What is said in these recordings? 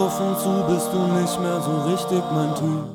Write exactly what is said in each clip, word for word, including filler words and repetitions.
Auf und zu bist du nicht mehr so richtig mein Typ.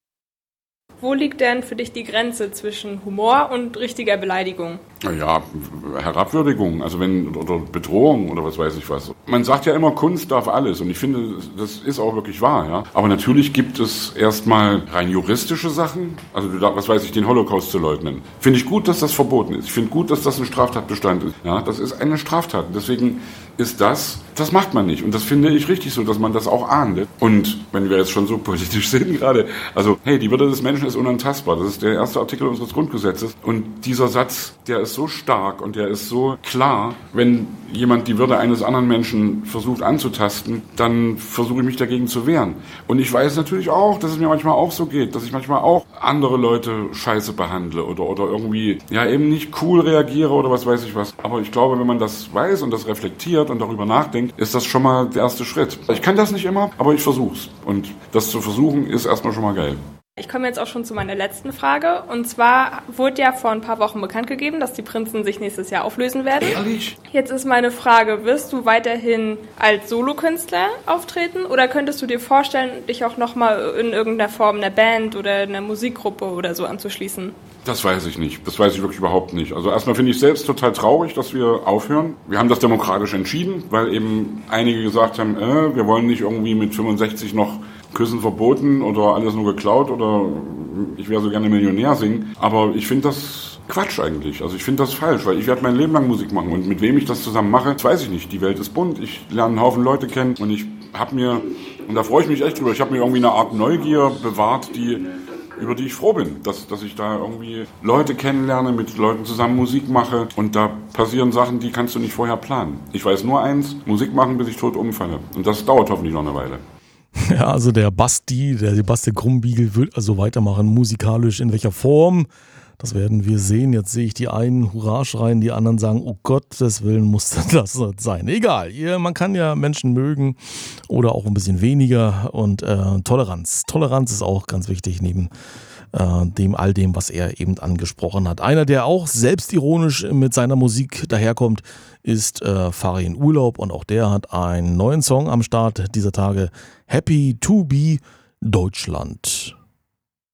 Wo liegt denn für dich die Grenze zwischen Humor und richtiger Beleidigung? Naja, Herabwürdigung, also wenn, oder Bedrohung oder was weiß ich was. Man sagt ja immer, Kunst darf alles und ich finde, das ist auch wirklich wahr, ja. Aber natürlich gibt es erstmal rein juristische Sachen, also was weiß ich, den Holocaust zu leugnen. Finde ich gut, dass das verboten ist. Ich finde gut, dass das ein Straftatbestand ist. Ja, das ist eine Straftat. Deswegen ist das, das macht man nicht. Und das finde ich richtig so, dass man das auch ahndet. Und wenn wir jetzt schon so politisch sind gerade, also hey, die Würde des Menschen ist unantastbar. Das ist der erste Artikel unseres Grundgesetzes. Und dieser Satz, der ist so stark und der ist so klar, wenn jemand die Würde eines anderen Menschen versucht anzutasten, dann versuche ich mich dagegen zu wehren. Und ich weiß natürlich auch, dass es mir manchmal auch so geht, dass ich manchmal auch andere Leute scheiße behandle oder, oder irgendwie ja eben nicht cool reagiere oder was weiß ich was. Aber ich glaube, wenn man das weiß und das reflektiert und darüber nachdenkt, ist das schon mal der erste Schritt. Ich kann das nicht immer, aber ich versuch's. Und das zu versuchen, ist erstmal schon mal geil. Ich komme jetzt auch schon zu meiner letzten Frage. Und zwar wurde ja vor ein paar Wochen bekannt gegeben, dass die Prinzen sich nächstes Jahr auflösen werden. Ehrlich? Jetzt ist meine Frage, wirst du weiterhin als Solokünstler auftreten oder könntest du dir vorstellen, dich auch nochmal in irgendeiner Form einer Band oder einer Musikgruppe oder so anzuschließen? Das weiß ich nicht. Das weiß ich wirklich überhaupt nicht. Also erstmal finde ich selbst total traurig, dass wir aufhören. Wir haben das demokratisch entschieden, weil eben einige gesagt haben, äh, wir wollen nicht irgendwie mit fünfundsechzig noch Küssen verboten oder alles nur geklaut oder ich wäre so gerne Millionär singen. Aber ich finde das Quatsch eigentlich. Also ich finde das falsch, weil ich werde mein Leben lang Musik machen und mit wem ich das zusammen mache, das weiß ich nicht. Die Welt ist bunt, ich lerne einen Haufen Leute kennen und ich habe mir, und da freue ich mich echt drüber, ich habe mir irgendwie eine Art Neugier bewahrt, die über die ich froh bin, dass, dass ich da irgendwie Leute kennenlerne, mit Leuten zusammen Musik mache und da passieren Sachen, die kannst du nicht vorher planen. Ich weiß nur eins, Musik machen, bis ich tot umfalle. Und das dauert hoffentlich noch eine Weile. Ja, also der Basti, der Sebastian Krumbiegel wird also weitermachen, musikalisch in welcher Form, das werden wir sehen. Jetzt sehe ich die einen Hurra schreien, die anderen sagen, oh Gottes Willen muss das sein. Egal, ihr, man kann ja Menschen mögen oder auch ein bisschen weniger und äh, Toleranz. Toleranz ist auch ganz wichtig neben äh, dem all dem, was er eben angesprochen hat. Einer, der auch selbstironisch mit seiner Musik daherkommt, ist äh, Farin Urlaub und auch der hat einen neuen Song am Start dieser Tage, Happy to be Deutschland.